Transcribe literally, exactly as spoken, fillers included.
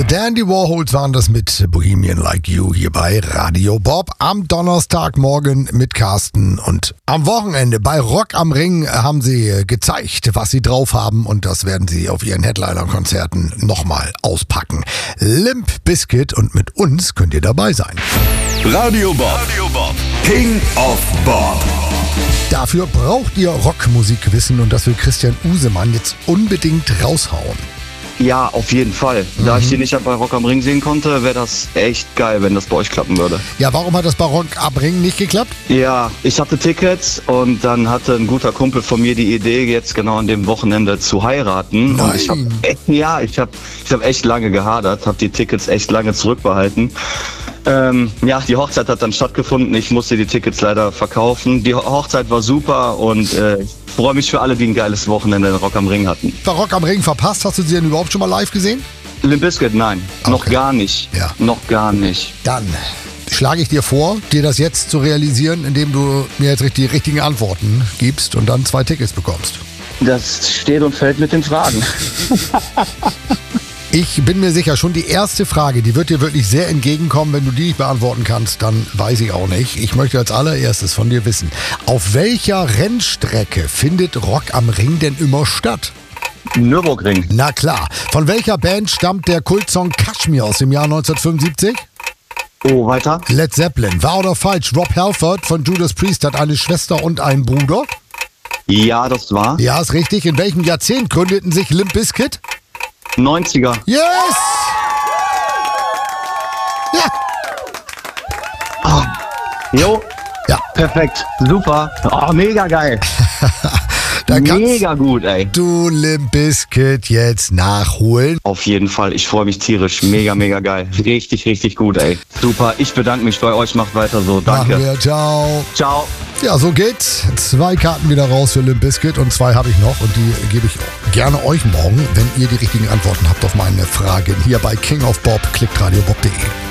Dandy Warhols waren das mit Bohemian Like You hier bei Radio Bob. Am Donnerstagmorgen mit Carsten und am Wochenende bei Rock am Ring haben sie gezeigt, was sie drauf haben, und das werden sie auf ihren Headliner-Konzerten nochmal auspacken. Limp Bizkit, und mit uns könnt ihr dabei sein. Radio Bob, Radio Bob. King of Bob. Dafür braucht ihr Rockmusikwissen, und das will Christian Usemann jetzt unbedingt raushauen. Ja, auf jeden Fall. Da Mhm. ich die nicht bei Rock am Ring sehen konnte, wäre das echt geil, wenn das bei euch klappen würde. Ja, warum hat das bei Rock am Ring nicht geklappt? Ja, ich hatte Tickets und dann hatte ein guter Kumpel von mir die Idee, jetzt genau an dem Wochenende zu heiraten. Nein. Und ich habe echt, ja, ich habe ich hab echt lange gehadert, habe die Tickets echt lange zurückbehalten. Ähm, ja, die Hochzeit hat dann stattgefunden. Ich musste die Tickets leider verkaufen. Die Ho- Hochzeit war super, und äh, ich freue mich für alle, die ein geiles Wochenende in Rock am Ring hatten. Bei Rock am Ring verpasst, hast du sie denn überhaupt schon mal live gesehen? Limp Bizkit, nein, noch Okay. gar nicht. Ja. Noch gar nicht. Dann schlage ich dir vor, dir das jetzt zu realisieren, indem du mir jetzt die richtigen Antworten gibst und dann zwei Tickets bekommst. Das steht und fällt mit den Fragen. Ich bin mir sicher, schon die erste Frage, die wird dir wirklich sehr entgegenkommen. Wenn du die nicht beantworten kannst, dann weiß ich auch nicht. Ich möchte als allererstes von dir wissen, auf welcher Rennstrecke findet Rock am Ring denn immer statt? Nürburgring. Na klar. Von welcher Band stammt der Kultsong Kashmir aus dem Jahr neunzehnhundertfünfundsiebzig? Oh, weiter. Led Zeppelin. Wahr oder falsch? Rob Halford von Judas Priest hat eine Schwester und einen Bruder? Ja, das war. Ja, ist richtig. In welchem Jahrzehnt gründeten sich Limp Bizkit? neunziger. Yes! Ja! Jo, Ja, perfekt. Super. Oh, mega geil. dann kannst Mega gut, ey. du Limp Bizkit jetzt nachholen. Auf jeden Fall. Ich freue mich tierisch. Mega, mega geil. Richtig, richtig gut, ey. Super. Ich bedanke mich bei euch. Macht weiter so. Machen Danke. wir. Ciao. Ciao. Ja, so geht's. Zwei Karten wieder raus für Limp Bizkit, und zwei habe ich noch, und die gebe ich gerne euch morgen, wenn ihr die richtigen Antworten habt auf meine Fragen hier bei King of Bob, klickt radiobob punkt de.